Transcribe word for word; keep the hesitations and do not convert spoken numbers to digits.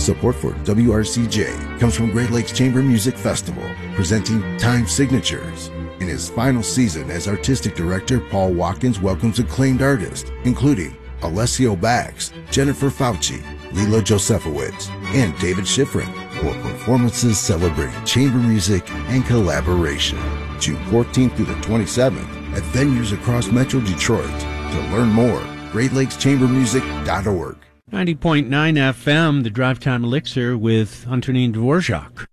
Support for W R C J comes from Great Lakes Chamber Music Festival, presenting Time Signatures. In his final season as artistic director, Paul Watkins welcomes acclaimed artists, including Alessio Bax, Jennifer Fauci, Lila Josefowicz, and David Schifrin, for performances celebrating chamber music and collaboration. June fourteenth through the twenty-seventh at venues across Metro Detroit. To learn more, great lakes chamber music dot org. ninety point nine F M, the Drive Time Elixir with Antonin Dvorak.